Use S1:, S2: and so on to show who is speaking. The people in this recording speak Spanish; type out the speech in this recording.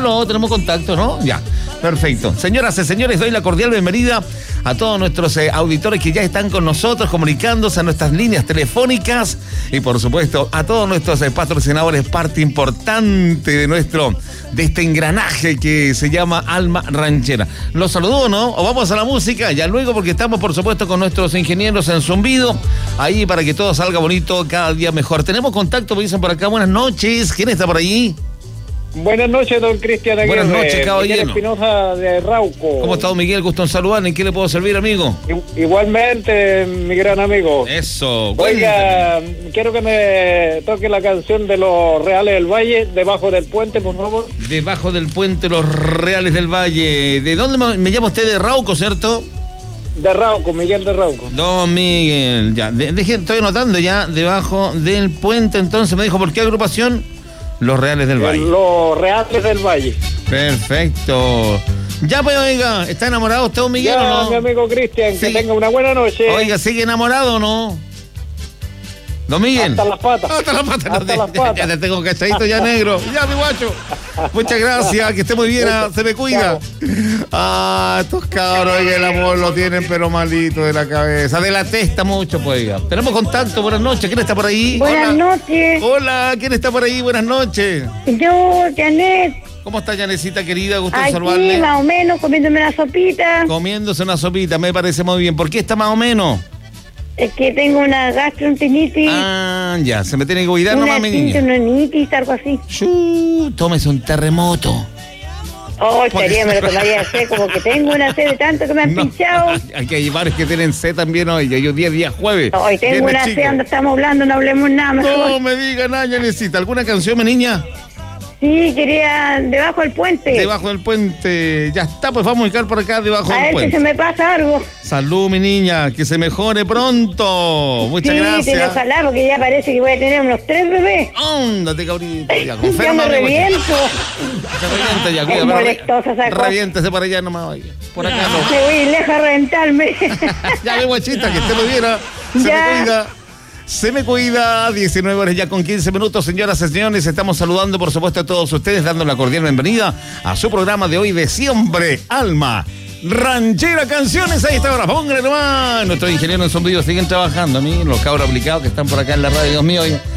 S1: Aló, tenemos contacto, ¿no? Ya, perfecto. Señoras y señores, doy la cordial bienvenida a todos nuestros auditores que ya están con nosotros, comunicándose a nuestras líneas telefónicas y, por supuesto, a todos nuestros patrocinadores, parte importante de este engranaje que se llama Alma Ranchera. Los saludo, ¿no? O vamos a la música, ya luego, porque estamos, por supuesto, con nuestros ingenieros en zumbido, ahí para que todo salga bonito, cada día mejor. Tenemos contacto, me dicen por acá, buenas noches. ¿Quién está por ahí?
S2: Buenas noches, don Cristian Aguirre.
S1: Buenas noches, caballero.
S2: Miguel Espinosa de Rauco.
S1: ¿Cómo está, don Miguel? Gusto en saludar. ¿En qué le puedo servir, amigo?
S2: Igualmente, mi gran amigo.
S1: Eso.
S2: Oiga, quiero que me toque la canción de los Reales del Valle, Debajo del Puente, por favor.
S1: Debajo del puente, los Reales del Valle. ¿De dónde me llama usted? De Rauco, ¿cierto?
S2: De Rauco, Miguel de Rauco.
S1: Don Miguel, ya. Estoy anotando ya, debajo del puente. Entonces me dijo, ¿por qué agrupación? Los Reales del Valle.
S2: Los Reales del Valle.
S1: Perfecto. Ya, pues, oiga, ¿está enamorado usted, don Miguel,
S2: ya,
S1: o no?
S2: mi amigo Cristian, que tenga una buena noche.
S1: Oiga, ¿sigue enamorado o no? Don Miguel.
S2: Hasta las patas.
S1: Hasta las patas.
S2: Hasta las patas.
S1: Ya te tengo cachadito ya, negro. Ya, mi guacho. Muchas gracias, que esté muy bien, se me cuida. Estos cabros, oiga, el amor lo tienen pero malito de la cabeza, de la testa mucho, pues, oiga. Tenemos contacto, buenas noches, ¿quién está por ahí?
S3: Buenas noches.
S1: Hola, ¿quién está por ahí? Buenas noches.
S3: Yo, Janet.
S1: ¿Cómo está, Janecita, querida? Gusto en
S3: Aquí,
S1: saludarle.
S3: más o menos, comiéndome una sopita.
S1: Comiéndose una sopita, me parece muy bien. ¿Por qué está más o menos?
S3: Es que tengo una gastroenteritis.
S1: Ya, se me tiene que cuidar
S3: una
S1: nomás, mi niña.
S3: tinnitus, algo así.
S1: Tómese un terremoto.
S3: Oh, estaría, me lo tomaría sed, como que tengo una sed de tanto que me han pinchado.
S1: Aquí hay varios que tienen sed también hoy. Yo 10 días jueves.
S3: Hoy tengo una sed, donde estamos hablando, no hablemos nada mejor.
S1: No me diga nada, Janecita. ¿Alguna canción, mi niña?
S3: Sí, quería Debajo del Puente.
S1: Debajo del puente. Ya está, pues vamos a ubicar por acá debajo del
S3: A ver
S1: puente.
S3: si se me pasa algo.
S1: Salud, mi niña, que se mejore pronto. Muchas gracias.
S3: Sí, ojalá, porque ya parece que voy a tener unos 3 bebés.
S1: Ándate, cabrito. Ya,
S3: Ya
S1: confirma,
S3: me reviento.
S1: Se revienta ya,
S3: Es
S1: cuida,
S3: molestosa esa cosa.
S1: reviéntese para allá nomás, oye. Por acá no.
S3: Me voy lejos a reventarme.
S1: Ya, mi guachita, que esté muy bien. Se
S3: Ya.
S1: me cuida. Se me cuida, 19 horas ya con 15 minutos, señoras y señores. Estamos saludando, por supuesto, a todos ustedes, dando la cordial bienvenida a su programa de hoy de siempre, Alma Ranchera Canciones. Ahí está ahora, póngale nomás. Nuestros ingenieros en sonido siguen trabajando. A mí, los cabros aplicados que están por acá en la radio, Dios mío.